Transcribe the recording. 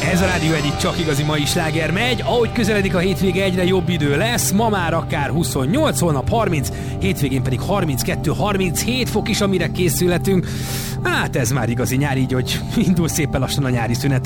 Ez a Rádió Egyik csak igazi mai sláger megy, ahogy közeledik a hétvége, egyre jobb idő lesz, ma már akár 28, holnap 30, hétvégén pedig 32-37 fok is, amire készülhetünk. Hát ez már igazi nyár, így hogy indul szépen lassan a nyári szünet